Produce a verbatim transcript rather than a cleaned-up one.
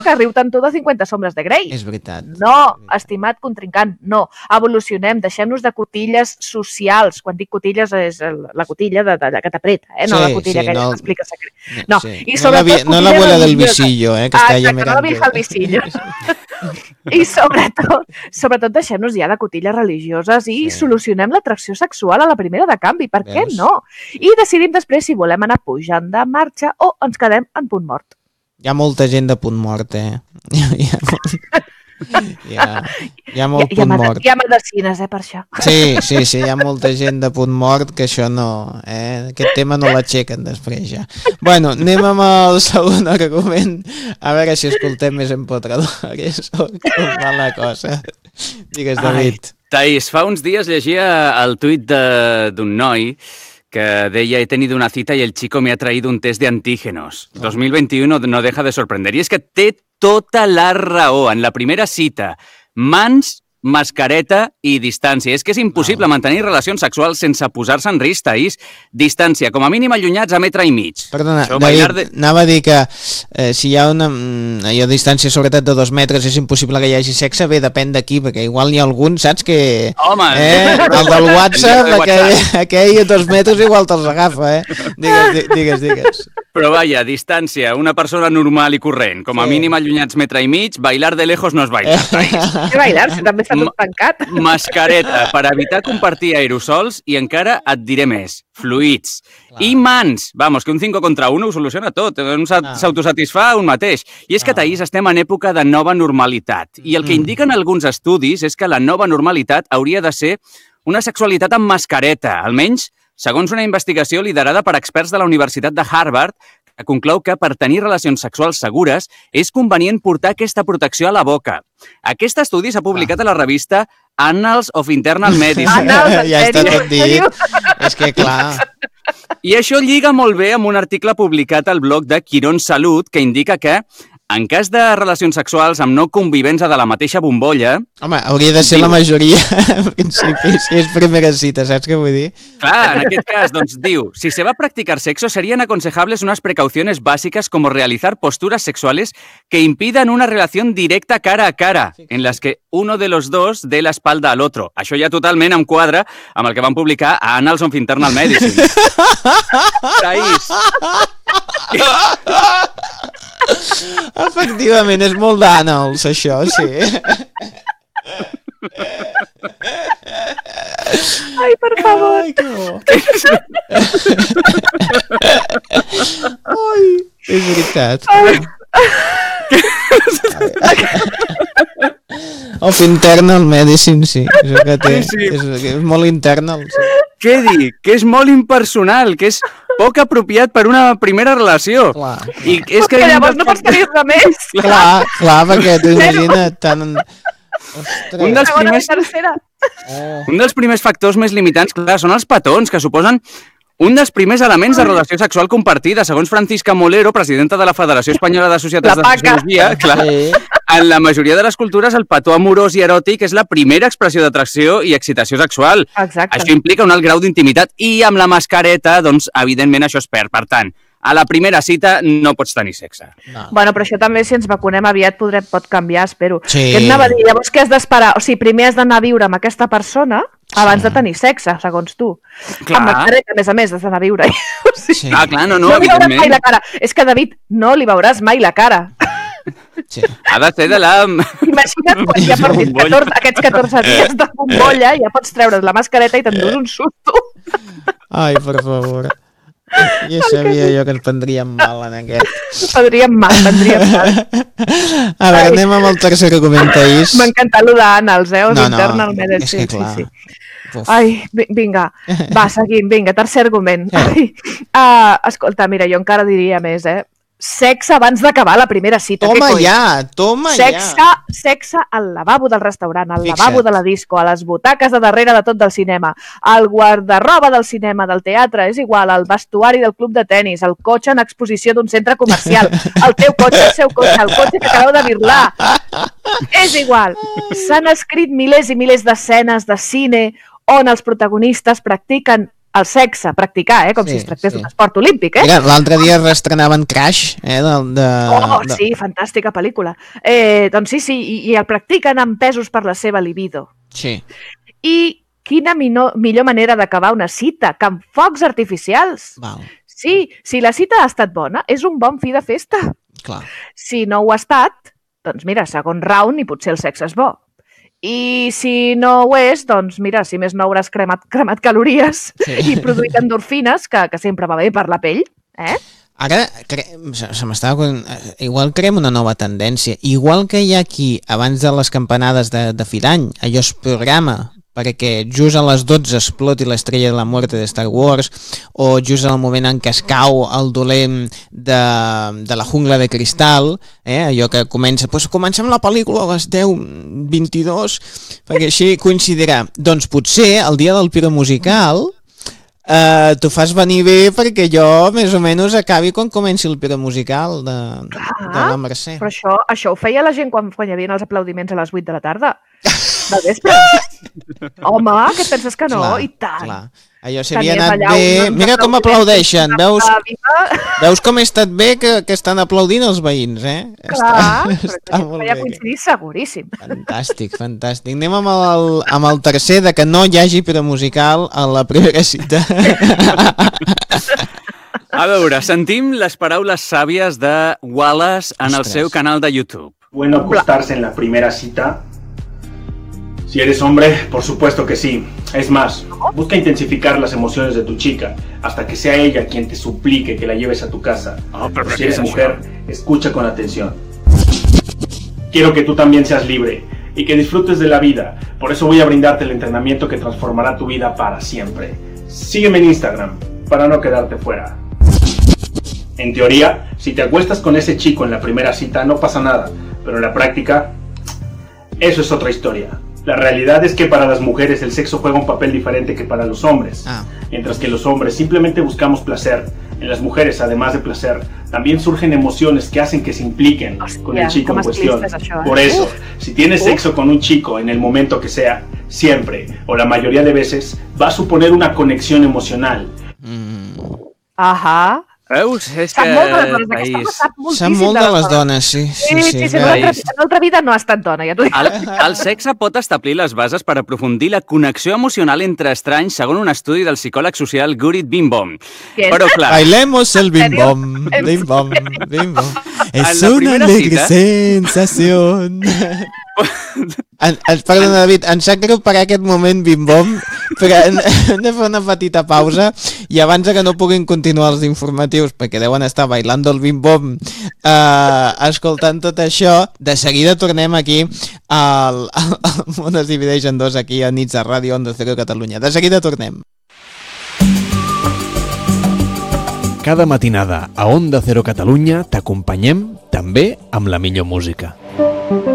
que riu tant tu de cinquanta sombres de Grey. És veritat. No, estimat contrincant, no. Evolucionem, deixem-nos de cotilles socials. Quan dic cotilles és la cotilla de, de, de que t'apreta, eh? No sí, la cotilla sí, que no, t'explica secret. No, sí. i no, la, vi, no la abuela del religiosa. visillo, eh? Que està ah, allà exacte, mirant. no la vieja del visillo. I sobretot, sobretot deixem-nos ja de cotilles religioses i sí. solucionem l'atracció sexual a la primera de canvi. Per Veus? Què no? I decidim després si volem anar pujant de marxa o ens quedem en punt mort. Hi ha molta gent de punt mort, eh? Hi ha, hi ha, hi ha, hi ha molt hi ha, punt hi ha mort. Hi ha medicines, eh, per això. Sí, sí, sí, hi ha molta gent de punt mort que això no... Eh? Aquest tema no l'aixequen després ja. Bueno, anem amb el segon argument. A veure si escoltem més empotradores o com va la cosa. Digues, David. Ai, Taís, fa uns dies llegia el tuit d'un noi que deia, he tenido una cita y el chico me ha traído un test de antígenos. Oh. dos mil veintiuno no deja de sorprender. I és que té tota la raó. En la primera cita, mans, mascareta i distància. És que és impossible no. mantenir relacions sexuals sense posar-se en risc, Taís. Distància, com a mínim allunyats a metre i mig. Perdona, Això, David, de... anava a dir que eh, si hi ha una hi ha distància, sobretot de dos metres, és impossible que hi hagi sexe, bé, depèn d'aquí, perquè igual n'hi ha algun, saps, que... Home! Eh, el del WhatsApp, aquell, aquell a dos metres igual te'ls agafa, eh? Digues, digues, digues. Però vaja, distància, una persona normal i corrent, com a sí. mínim allunyats metre i mig, bailar de lejos no és bailar, Taís. Què bailar? Si també està tot tancat. Mascareta, per evitar compartir aerosols i encara et diré més, fluids. Clar. I mans, vamos, que un cinco contra uno ho soluciona tot, un s'autosatisfà un mateix. I és que, Taís, estem en època de nova normalitat. I el que indiquen alguns estudis és que la nova normalitat hauria de ser una sexualitat amb mascareta, almenys segons una investigació liderada per experts de la Universitat de Harvard, que conclou que per tenir relacions sexuals segures és convenient portar aquesta protecció a la boca. Aquest estudi s'ha publicat ah. a la revista Annals of Internal Medicine. Ja està tot dit. És que clar... I això lliga molt bé amb un article publicat al blog de Quirón Salut que indica que en cas de relacions sexuals amb no convivents de la mateixa bombolla... Home, hauria de ser diu... la majoria, en principi, si és primera cita, saps què vull dir? Clar, en aquest cas, doncs, diu, si se va a practicar sexo, serían aconsejables unas precauciones básicas como realizar posturas sexuales que impidan una relación directa cara a cara, en las que uno de los dos dé la espalda al otro. Això ja totalment em quadra amb el que van publicar a Annals of Internal Medicine. Taís... Efectivament, és molt d'ànals, això, sí. Ai, per favor. Ai, que bo. Ai, és veritat. Ai. Of internal medicine, sí. És que té, sí, sí. És, és molt internal. Sí. Què dic? Que és molt impersonal, que és poc apropiat per una primera relació. Clar. I és que, que llavors no pots tenir res més. Clar, clar, perquè t'ho imagina't tant... Ostres. Un dels primers... Oh. Un dels primers factors més limitants, clar, són els petons, que suposen un dels primers elements de relació sexual compartida. Segons Francisca Molero, presidenta de la Federació Espanyola de Societats de Sexologia, clar, sí. En la majoria de les cultures el petó amorós i eròtic és la primera expressió d'atracció i excitació sexual. Exacte. Això implica un alt grau d'intimitat i amb la mascareta, doncs, evidentment això es perd. Per tant, a la primera cita no pots tenir sexe. No. Bueno, però això també, si ens vacunem aviat, podrem, pot canviar, espero. Sí. Què et anava a dir? Llavors, què has d'esperar? O sigui, primer has d'anar a viure amb aquesta persona abans sí. de tenir sexe, segons tu. Clar. Amb mascareta, a més a més, has d'anar a viure. O sigui, sí. Ah, clar, no, no, no li veuràs mai la cara. És que, David, no li veuràs mai la cara. Sí. Ha de ser de la... Imagina't quan ja portis catorze, aquests catorze dies de bombolla, ja pots treure's la mascareta i t'endús un susto. Ai, per favor. Ja sabia jo que ens prendríem mal en aquest. Prendríem mal, prendríem mal. A veure, anem amb el tercer argument, Taís. M'ha encantat allò d'Annals, eh? No, no, Internal Medicine. és que clar. Sí, sí. Ai, vinga, va, seguim, vinga, tercer argument. Ai, uh, escolta, mira, jo encara diria més, eh? Sexe abans d'acabar la primera cita. Toma ja, toma sexe, ja. Sexe al lavabo del restaurant, al Fixa't. lavabo de la disco, a les butaques de darrere de tot del cinema, al guardarroba del cinema, del teatre, és igual, al vestuari del club de tennis, al cotxe en exposició d'un centre comercial, el teu cotxe, el seu cotxe, el cotxe que acabeu de birlar. És igual. S'han escrit milers i milers d'escenes de cine on els protagonistes practiquen el sexe, practicar, eh? Com Sí, si es tractés sí. d'un esport olímpic, eh? Mira, l'altre dia restrenaven Crash, eh? De, de, Oh, de... sí, fantàstica pel·lícula. Eh, doncs sí, sí, i, i el practiquen empesos per la seva libido. Sí. I quina mino, millor manera d'acabar una cita que amb focs artificials. Val, Sí, si la cita ha estat bona, és un bon fi de festa. clar. Si no ho ha estat, doncs mira, segon round i potser el sexe és bo. I si no ho és, doncs mira, si més no hauràs cremat, cremat calories Sí. i produït endorfines, que, que sempre va bé per la pell, eh? Ara, cre... se, se m'estava... Igual creem una nova tendència. Igual que hi ha aquí, abans de les campanades de, de fi d'any, allò es programa perquè just a les dotze exploti l'estrella de la muerte de Star Wars, o just en el moment en què es cau el dolent de, de la jungla de cristal, eh? Allò que comença, doncs comencem la pel·lícula a les deu vint-i-dos, perquè així coincidirà. Doncs potser el dia del piro musical Uh, t'ho fas venir bé perquè jo més o menys acabi quan comenci el piro musical de, de la Mercè. Però això, això ho feia la gent quan, quan hi havia els aplaudiments a les vuit de la tarda. Del vespre. Home, què et penses que no? Clar, I tant. clar. Allò s'havia Tenies anat allà bé. uns Mira com aplaudeixen. Veus, aplaudiments. veus com he estat bé que, que estan aplaudint els veïns, eh? Clar, però està això molt feia bé. coincidir seguríssim. Fantàstic, fantàstic. Anem amb el, amb el tercer de que no hi hagi piro musical a la primera cita. A veure, sentim les paraules sàvies de Wallace en el Ostres. seu canal de YouTube. ¿Bueno acostarse en la primera cita? Si eres hombre, por supuesto que sí. Es más, busca intensificar las emociones de tu chica hasta que sea ella quien te suplique que la lleves a tu casa. Oh, pero Si ¿qué eres es mujer, escucha con atención. Quiero que tú también seas libre y que disfrutes de la vida. Por eso voy a brindarte el entrenamiento que transformará tu vida para siempre. Sígueme en Instagram para no quedarte fuera. En teoría, si te acuestas con ese chico en la primera cita no pasa nada, pero en la práctica, eso es otra historia. La realidad es que para las mujeres el sexo juega un papel diferente que para los hombres. Ah. Mientras que los hombres simplemente buscamos placer, en las mujeres, además de placer, también surgen emociones que hacen que se impliquen Hostia, con el chico com en cuestión. masclistes, això, eh? Por eso, Uf. si tienes Uf. sexo con un chico en el momento que sea, siempre o la mayoría de veces, va a suponer una conexión emocional. Mm. Ahà. Veus? És Sap que... molt de les dones. Aquesta país. home sap moltíssim Sap molt de les dones, sí. Sí, Sí, sí, sí, sí, en veus? l'altra en l'altra vida no ha estat dona, ja t'ho dic. El, el sexe pot establir les bases per aprofundir la connexió emocional entre estranys segons un estudi del psicòleg social Gurit Bimbom. Què? Però clar, Bailemos el bim serio? bom, ¿En bim bom, bim bom. Es la una primera alegre cita- sensación. En, en, perdona, David, em sap greu parar aquest moment bim-bom, però hem, hem de fer una petita pausa i abans de que no puguin continuar els informatius, perquè deuen estar bailando el bim-bom, eh, escoltant tot això, de seguida tornem aquí al, al, al món es divideix en dos aquí a Nits de Ràdio Onda Cero Catalunya. De seguida tornem. Cada matinada a Onda Cero Catalunya t'acompanyem també amb la millor música.